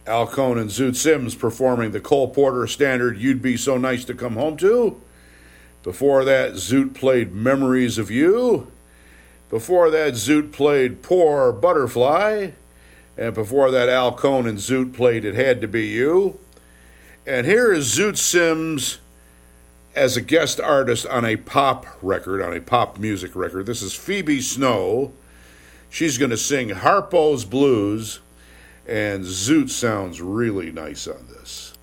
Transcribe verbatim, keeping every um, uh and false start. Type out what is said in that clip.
Al Cohn and Zoot Sims performing the Cole Porter standard You'd Be So Nice to Come Home To. Before that, Zoot played Memories of You. Before that, Zoot played Poor Butterfly. And before that, Al Cohn and Zoot played It Had to Be You. And here is Zoot Sims as a guest artist on a pop record, on a pop music record. This is Phoebe Snow. She's going to sing Harpo's Blues. And Zoot sounds really nice on this.